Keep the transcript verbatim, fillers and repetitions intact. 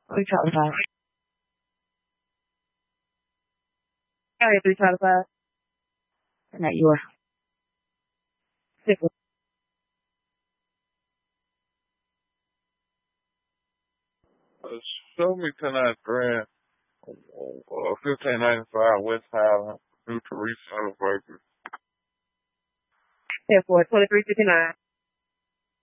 Three twenty five. Area three twenty five. Not yours. Six. Uh, show me tonight, Grand. Uh, fifteen ninety-five West Highland, New Teresa, Alabama. Ten four twenty three fifty nine.